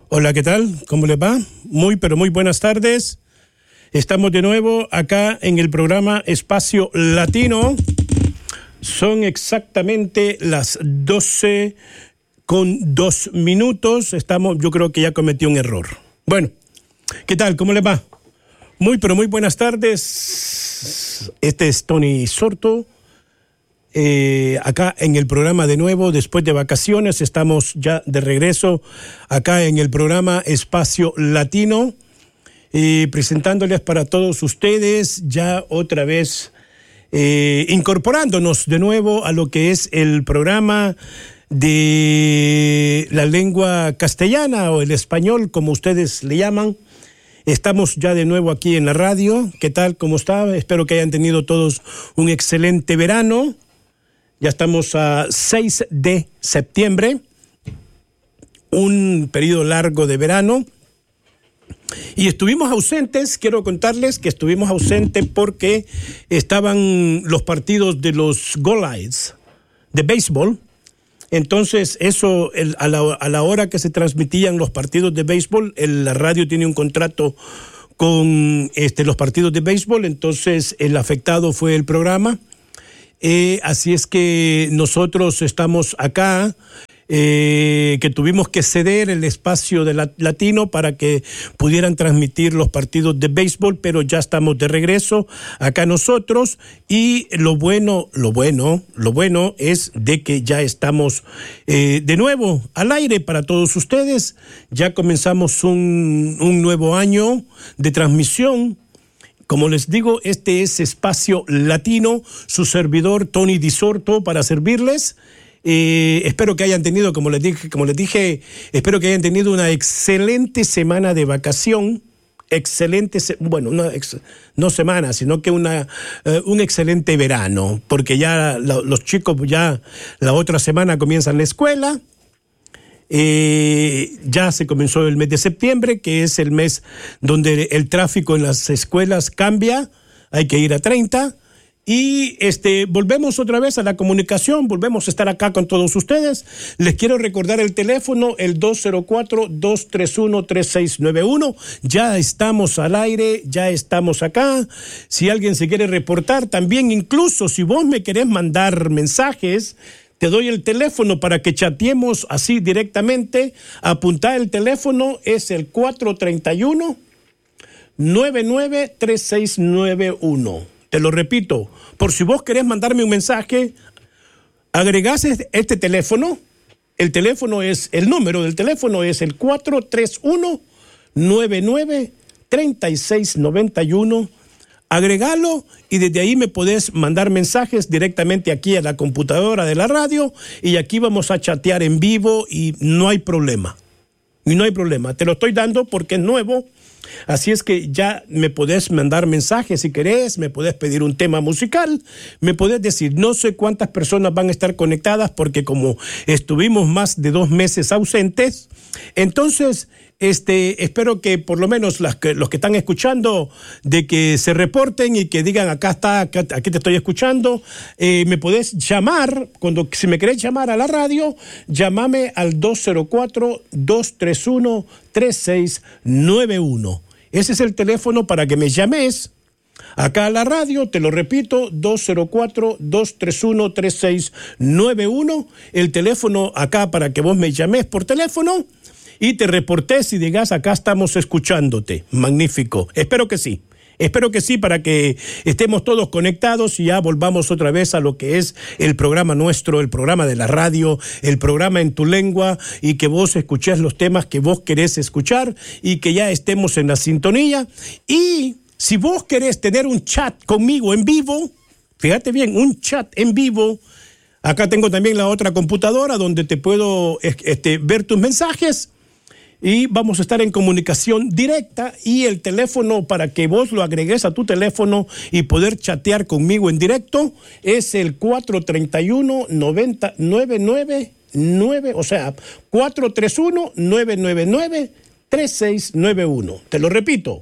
Hola, ¿qué tal? ¿Cómo les va? Muy, pero muy buenas tardes. Estamos de nuevo acá en el programa Espacio Latino. Son exactamente las 12:02. Yo creo que ya cometí un error. Bueno, ¿qué tal? ¿Cómo les va? Muy, pero muy buenas tardes. Este es Tony Sorto. Acá en el programa de nuevo, después de vacaciones, estamos ya de regreso acá en el programa Espacio Latino, presentándoles para todos ustedes ya otra vez, incorporándonos de nuevo a lo que es el programa de la lengua castellana o el español, como ustedes le llaman. Estamos ya de nuevo aquí en la radio. ¿Qué tal? ¿Cómo está? Espero que hayan tenido todos un excelente verano. Ya estamos a 6 de septiembre, un periodo largo de verano. Y estuvimos ausentes, quiero contarles que estuvimos ausentes porque estaban los partidos de los Goliaths de béisbol. Entonces, eso, a la hora que se transmitían los partidos de béisbol, la radio tiene un contrato con los partidos de béisbol, entonces el afectado fue el programa. Así es que nosotros estamos acá, que tuvimos que ceder el espacio de latino para que pudieran transmitir los partidos de béisbol, pero ya estamos de regreso acá nosotros, y lo bueno es de que ya estamos de nuevo al aire para todos ustedes. Ya comenzamos un nuevo año de transmisión. Como les digo, este es Espacio Latino, su servidor Tony Di Sorto para servirles. Espero que hayan tenido, como les dije, espero que hayan tenido una excelente semana de vacación. No semana, sino que un excelente verano, porque ya los chicos ya la otra semana comienzan la escuela. Ya se comenzó el mes de septiembre, que es el mes donde el tráfico en las escuelas cambia, hay que ir a 30, y volvemos otra vez a la comunicación, volvemos a estar acá con todos ustedes. Les quiero recordar el teléfono, el 204-231-3691. Ya estamos al aire, ya estamos acá. Si alguien se quiere reportar también, incluso si vos me querés mandar mensajes, te doy el teléfono para que chateemos así directamente. Apuntá el teléfono, es el 431-993691. Te lo repito, por si vos querés mandarme un mensaje, agregás este teléfono. El número del teléfono es el 431-993691. Agregalo y desde ahí me podés mandar mensajes directamente aquí a la computadora de la radio, y aquí vamos a chatear en vivo y no hay problema. Te lo estoy dando porque es nuevo. Así es que ya me podés mandar mensajes si querés, me podés pedir un tema musical, me podés decir, no sé cuántas personas van a estar conectadas porque como estuvimos más de 2 meses ausentes, entonces espero que por lo menos los que están escuchando, de que se reporten y que digan, aquí te estoy escuchando. Me podés llamar, si me querés llamar a la radio, llámame al 204-231-3691. Ese es el teléfono para que me llames acá a la radio. Te lo repito, 204-231-3691. El teléfono acá para que vos me llames por teléfono y te reportes y digas, acá estamos escuchándote. Magnífico. Espero que sí, para que estemos todos conectados y ya volvamos otra vez a lo que es el programa nuestro, el programa de la radio, el programa en tu lengua, y que vos escuches los temas que vos querés escuchar y que ya estemos en la sintonía. Y si vos querés tener un chat conmigo en vivo, fíjate bien, un chat en vivo, acá tengo también la otra computadora donde te puedo ver tus mensajes. Y vamos a estar en comunicación directa, y el teléfono para que vos lo agregues a tu teléfono y poder chatear conmigo en directo es el 431-999, o sea, 431-999-3691. Te lo repito,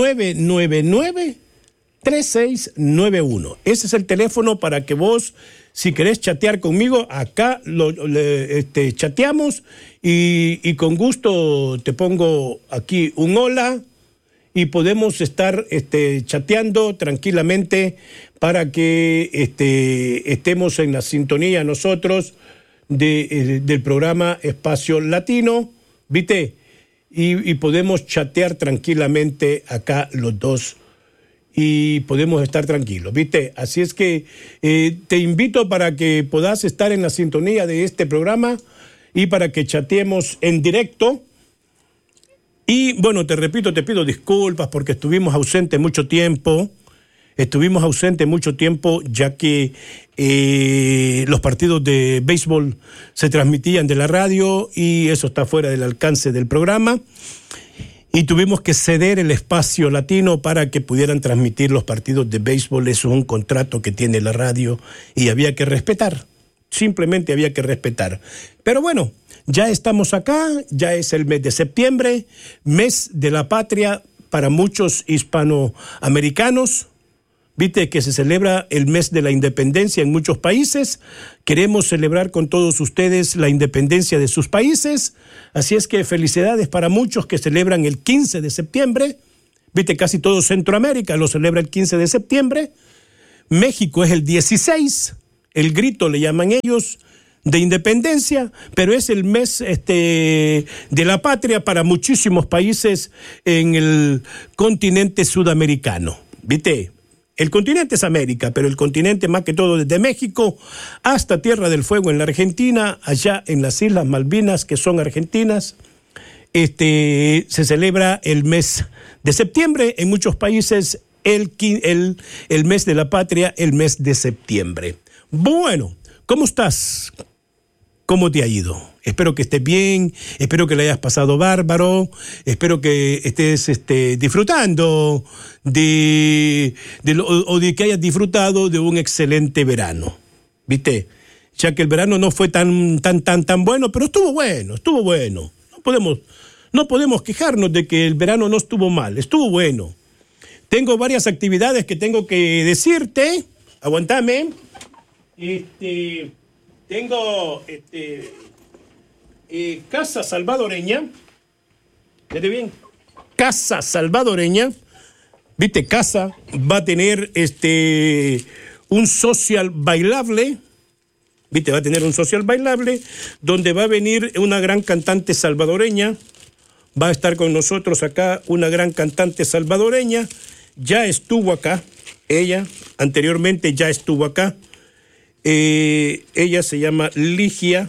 431-999-3691. Ese es el teléfono para que vos Si querés chatear conmigo, acá chateamos y con gusto te pongo aquí un hola y podemos estar chateando tranquilamente para que estemos en la sintonía nosotros del programa Espacio Latino, ¿viste? Y podemos chatear tranquilamente acá los dos y podemos estar tranquilos, ¿viste? Así es que te invito para que puedas estar en la sintonía de este programa y para que chateemos en directo. Y bueno, te repito, te pido disculpas porque estuvimos ausentes mucho tiempo. Ya que los partidos de béisbol se transmitían de la radio y eso está fuera del alcance del programa. Y tuvimos que ceder el Espacio Latino para que pudieran transmitir los partidos de béisbol. Eso es un contrato que tiene la radio y había que respetar. Simplemente había que respetar. Pero bueno, ya estamos acá, ya es el mes de septiembre, mes de la patria para muchos hispanoamericanos. Viste que se celebra el mes de la independencia en muchos países. Queremos celebrar con todos ustedes la independencia de sus países. Así es que felicidades para muchos que celebran el 15 de septiembre. Viste, casi todo Centroamérica lo celebra el 15 de septiembre. México es el 16, el grito le llaman ellos, de independencia, pero es el mes de la patria para muchísimos países en el continente sudamericano. Viste, el continente es América, pero el continente más que todo desde México hasta Tierra del Fuego en la Argentina, allá en las Islas Malvinas que son argentinas, se celebra el mes de septiembre, en muchos países el mes de la patria, el mes de septiembre. Bueno, ¿cómo estás? ¿Cómo te ha ido? Espero que estés bien, espero que le hayas pasado bárbaro, espero que estés disfrutando de que hayas disfrutado de un excelente verano. ¿Viste? Ya que el verano no fue tan bueno, pero estuvo bueno. No podemos quejarnos de que el verano no estuvo mal, estuvo bueno. Tengo varias actividades que tengo que decirte. Aguantame. Tengo Casa Salvadoreña. ¿Vete bien? Casa Salvadoreña. ¿Viste? Casa va a tener un social bailable. ¿Viste? Va a tener un social bailable donde va a venir una gran cantante salvadoreña. Va a estar con nosotros acá una gran cantante salvadoreña. Ya estuvo acá. Ella anteriormente ya estuvo acá. Ella se llama Ligia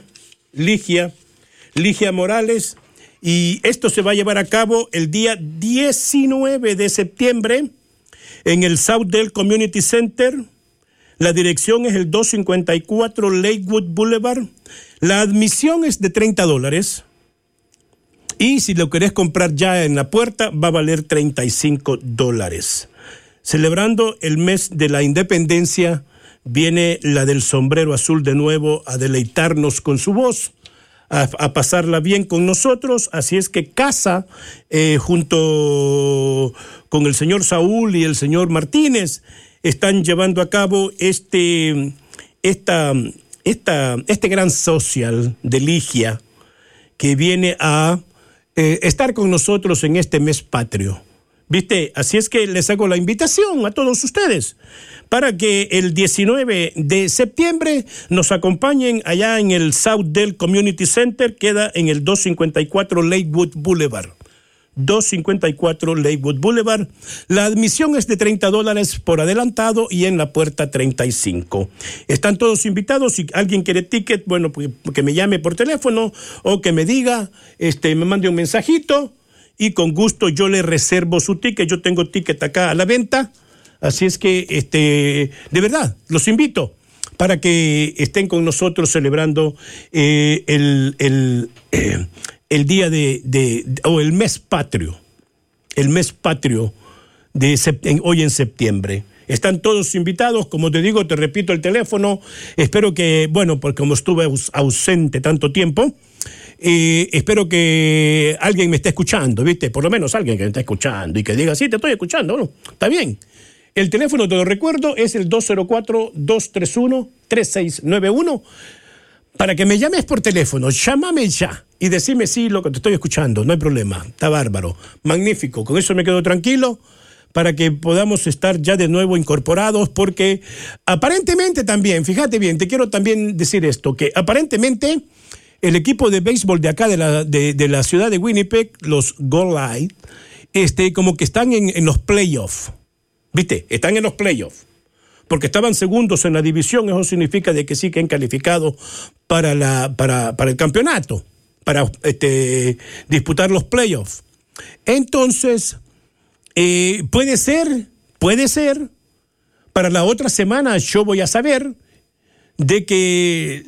Morales, y esto se va a llevar a cabo el día 19 de septiembre en el Southdale Community Center. La dirección es el 254 Lakewood Boulevard. La admisión es de $30 y si lo querés comprar ya en la puerta va a valer $35. Celebrando el mes de la independencia, viene la del sombrero azul de nuevo a deleitarnos con su voz, a pasarla bien con nosotros. Así es que Casa, junto con el señor Saúl y el señor Martínez, están llevando a cabo este gran social de Ligia que viene a estar con nosotros en este mes patrio. ¿Viste? Así es que les hago la invitación a todos ustedes para que el 19 de septiembre nos acompañen allá en el Southdale Community Center, queda en el 254 Lakewood Boulevard. 254 Lakewood Boulevard. La admisión es de $30 por adelantado y en la puerta $35. Están todos invitados. Si alguien quiere ticket, bueno, pues que me llame por teléfono o que me diga, me mande un mensajito y con gusto yo le reservo su ticket. Yo tengo ticket acá a la venta. Así es que, de verdad, los invito para que estén con nosotros celebrando el día o el mes patrio hoy en septiembre. Están todos invitados, como te digo, te repito el teléfono. Espero que, bueno, porque como estuve ausente tanto tiempo, espero que alguien me esté escuchando, ¿viste? Por lo menos alguien que me esté escuchando y que diga, sí, te estoy escuchando, bueno, está bien. El teléfono, te lo recuerdo, es el 204-231-3691. Para que me llames por teléfono, llámame ya y decime sí, lo que te estoy escuchando, no hay problema, está bárbaro, magnífico, con eso me quedo tranquilo para que podamos estar ya de nuevo incorporados, porque aparentemente también, fíjate bien, te quiero también decir esto, que aparentemente el equipo de béisbol de acá de la ciudad de Winnipeg, los Goliath, como que están en los playoffs, ¿viste? Están en los playoffs. Porque estaban segundos en la división, eso significa de que sí que han calificado para el campeonato, para disputar los playoffs. Entonces, puede ser, para la otra semana yo voy a saber de que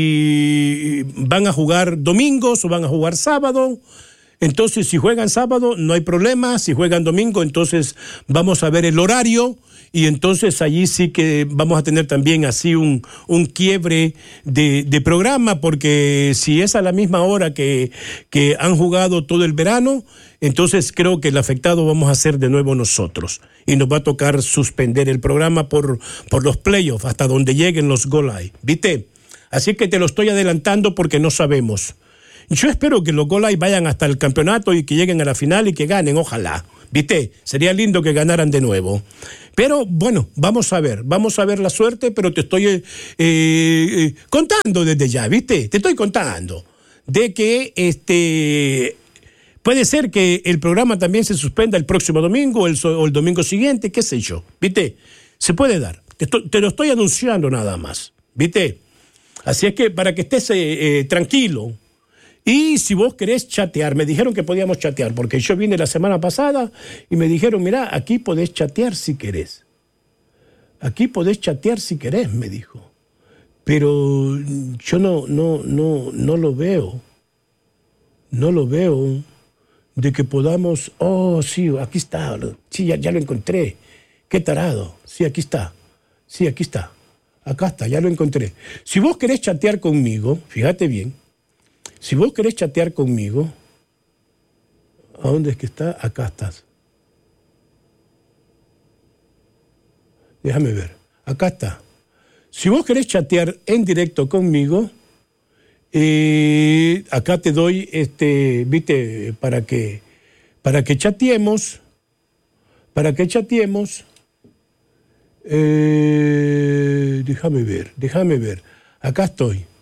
si van a jugar domingos o van a jugar sábado. Entonces, si juegan sábado, no hay problema. Si juegan domingo, entonces vamos a ver el horario. Y entonces allí sí que vamos a tener también así un quiebre de programa, porque si es a la misma hora que han jugado todo el verano, entonces creo que el afectado vamos a ser de nuevo nosotros. Y nos va a tocar suspender el programa por los playoffs, hasta donde lleguen los Goliath, ¿viste? Así que te lo estoy adelantando porque no sabemos. Yo espero que los Goliath vayan hasta el campeonato y que lleguen a la final y que ganen, ojalá. ¿Viste? Sería lindo que ganaran de nuevo. Pero bueno, vamos a ver la suerte, pero te estoy contando desde ya, ¿viste? Te estoy contando de que puede ser que el programa también se suspenda el próximo domingo o el domingo siguiente, qué sé yo, ¿viste? Se puede dar. Te lo estoy anunciando nada más, ¿viste? Así es que para que estés tranquilo. Y si vos querés chatear, me dijeron que podíamos chatear, porque yo vine la semana pasada y me dijeron, mirá, aquí podés chatear si querés. Aquí podés chatear si querés, me dijo. Pero yo no lo veo. No lo veo de que podamos... Oh, sí, aquí está. Sí, ya lo encontré. Qué tarado. Sí, aquí está. Sí, aquí está. Acá está, ya lo encontré. Si vos querés chatear conmigo, fíjate bien, si vos querés chatear conmigo, ¿a dónde es que está? Acá estás. Déjame ver. Acá está. Si vos querés chatear en directo conmigo, acá te doy, viste, para que chateemos, déjame ver. Acá estoy.